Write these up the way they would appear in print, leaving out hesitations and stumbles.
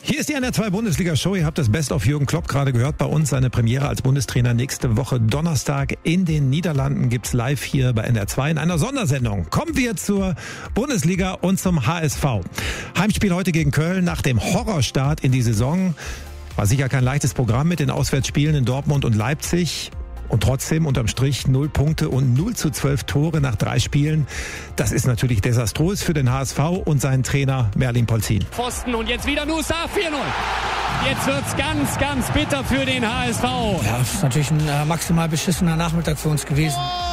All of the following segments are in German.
Hier ist die NR2 Bundesliga-Show. Ihr habt das Best of Jürgen Klopp gerade gehört bei uns. Seine Premiere als Bundestrainer nächste Woche Donnerstag in den Niederlanden gibt's live hier bei NR2 in einer Sondersendung. Kommen wir zur Bundesliga und zum HSV. Heimspiel heute gegen Köln nach dem Horrorstart in die Saison. War sicher kein leichtes Programm mit den Auswärtsspielen in Dortmund und Leipzig. Und trotzdem unterm Strich 0 Punkte und 0:12 Tore nach 3 Spielen. Das ist natürlich desaströs für den HSV und seinen Trainer Merlin Polzin. Pfosten und jetzt wieder Nusa, 4-0. Jetzt wird's ganz, ganz bitter für den HSV. Ja, das ist natürlich ein maximal beschissener Nachmittag für uns gewesen.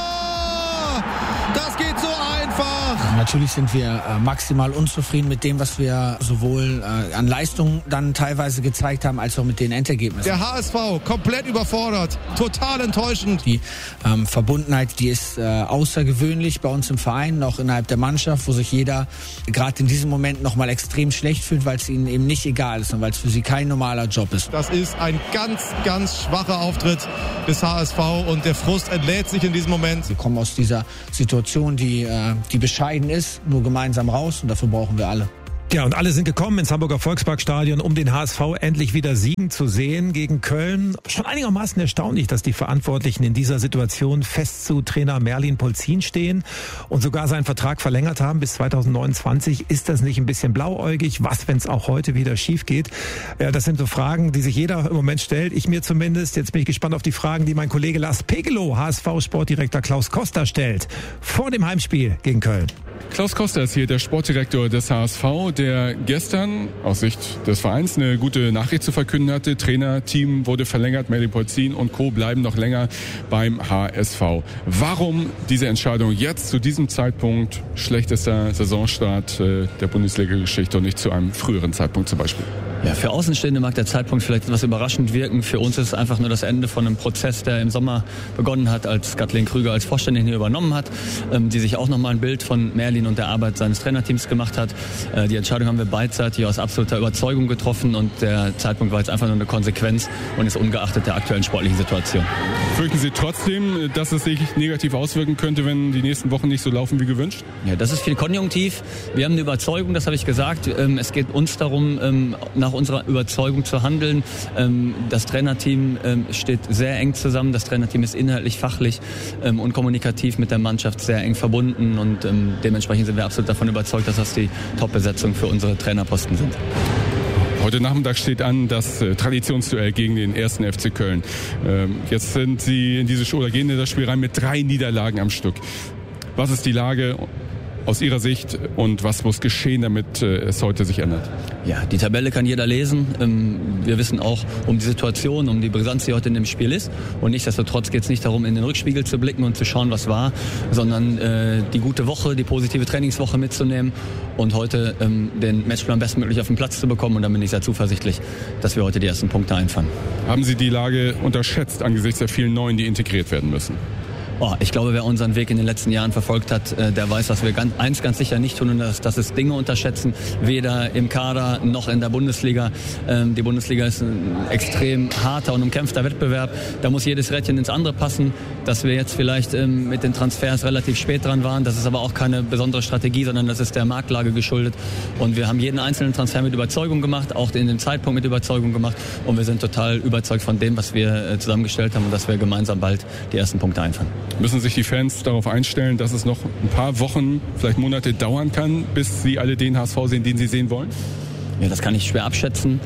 Oh, das geht so einfach. Natürlich sind wir maximal unzufrieden mit dem, was wir sowohl an Leistung dann teilweise gezeigt haben, als auch mit den Endergebnissen. Der HSV komplett überfordert, total enttäuschend. Die Verbundenheit, die ist außergewöhnlich bei uns im Verein, auch innerhalb der Mannschaft, wo sich jeder gerade in diesem Moment nochmal extrem schlecht fühlt, weil es ihnen eben nicht egal ist und weil es für sie kein normaler Job ist. Das ist ein ganz, ganz schwacher Auftritt des HSV und der Frust entlädt sich in diesem Moment. Wir kommen aus dieser Situation, die bescheiden ist, nur gemeinsam raus und dafür brauchen wir alle. Ja, und alle sind gekommen ins Hamburger Volksparkstadion, um den HSV endlich wieder siegen zu sehen gegen Köln. Schon einigermaßen erstaunlich, dass die Verantwortlichen in dieser Situation fest zu Trainer Merlin Polzin stehen und sogar seinen Vertrag verlängert haben bis 2029. Ist das nicht ein bisschen blauäugig? Was, wenn es auch heute wieder schief geht? Ja, das sind so Fragen, die sich jeder im Moment stellt. Ich mir zumindest. Jetzt bin ich gespannt auf die Fragen, die mein Kollege Lars Pegelow, HSV-Sportdirektor Klaus Koster stellt vor dem Heimspiel gegen Köln. Klaus Koster ist hier der Sportdirektor des HSV, der gestern aus Sicht des Vereins eine gute Nachricht zu verkünden hatte. Trainerteam wurde verlängert, Merlin Polzin und Co. bleiben noch länger beim HSV. Warum diese Entscheidung jetzt zu diesem Zeitpunkt, schlechtester Saisonstart der Bundesliga-Geschichte und nicht zu einem früheren Zeitpunkt zum Beispiel? Ja, für Außenstehende mag der Zeitpunkt vielleicht etwas überraschend wirken. Für uns ist es einfach nur das Ende von einem Prozess, der im Sommer begonnen hat, als Kathleen Krüger als Vorständin hier übernommen hat, die sich auch nochmal ein Bild von Merlin und der Arbeit seines Trainerteams gemacht hat. Die Entscheidung haben wir beidseitig aus absoluter Überzeugung getroffen und der Zeitpunkt war jetzt einfach nur eine Konsequenz und ist ungeachtet der aktuellen sportlichen Situation. Fürchten Sie trotzdem, dass es sich negativ auswirken könnte, wenn die nächsten Wochen nicht so laufen wie gewünscht? Ja, das ist viel konjunktiv. Wir haben eine Überzeugung, das habe ich gesagt. Es geht uns darum, nach unserer Überzeugung zu handeln. Das Trainerteam steht sehr eng zusammen. Das Trainerteam ist inhaltlich, fachlich und kommunikativ mit der Mannschaft sehr eng verbunden und dementsprechend sind wir absolut davon überzeugt, dass das die Top-Besetzung für unsere Trainerposten sind. Heute Nachmittag steht an das Traditionsduell gegen den 1. FC Köln. Jetzt sind Sie in diese Show, oder gehen in das Spiel rein mit 3 Niederlagen am Stück. Was ist die Lage aus Ihrer Sicht und was muss geschehen, damit es heute sich ändert? Ja, die Tabelle kann jeder lesen. Wir wissen auch um die Situation, um die Brisanz, die heute in dem Spiel ist. Und nichtsdestotrotz geht es nicht darum, in den Rückspiegel zu blicken und zu schauen, was war, sondern die gute Woche, die positive Trainingswoche mitzunehmen und heute den Matchplan bestmöglich auf den Platz zu bekommen. Und dann bin ich sehr zuversichtlich, dass wir heute die ersten Punkte einfahren. Haben Sie die Lage unterschätzt angesichts der vielen Neuen, die integriert werden müssen? Ich glaube, wer unseren Weg in den letzten Jahren verfolgt hat, der weiß, dass wir ganz sicher nicht tun und das ist Dinge unterschätzen, weder im Kader noch in der Bundesliga. Die Bundesliga ist ein extrem harter und umkämpfter Wettbewerb. Da muss jedes Rädchen ins andere passen. Dass wir jetzt vielleicht mit den Transfers relativ spät dran waren, das ist aber auch keine besondere Strategie, sondern das ist der Marktlage geschuldet. Und wir haben jeden einzelnen Transfer mit Überzeugung gemacht, auch in dem Zeitpunkt mit Überzeugung gemacht. Und wir sind total überzeugt von dem, was wir zusammengestellt haben und dass wir gemeinsam bald die ersten Punkte einfahren. Müssen sich die Fans darauf einstellen, dass es noch ein paar Wochen, vielleicht Monate dauern kann, bis sie alle den HSV sehen, den sie sehen wollen? Ja, das kann ich schwer abschätzen.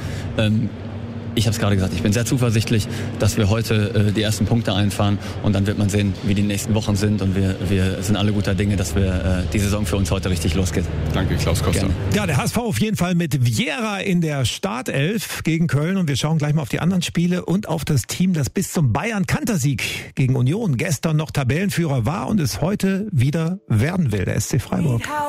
Ich habe es gerade gesagt, ich bin sehr zuversichtlich, dass wir heute die ersten Punkte einfahren und dann wird man sehen, wie die nächsten Wochen sind und wir sind alle guter Dinge, dass die Saison für uns heute richtig losgeht. Danke, Klaus Koster. Gerne. Ja, der HSV auf jeden Fall mit Vieira in der Startelf gegen Köln und wir schauen gleich mal auf die anderen Spiele und auf das Team, das bis zum Bayern-Kantersieg gegen Union gestern noch Tabellenführer war und es heute wieder werden will, der SC Freiburg.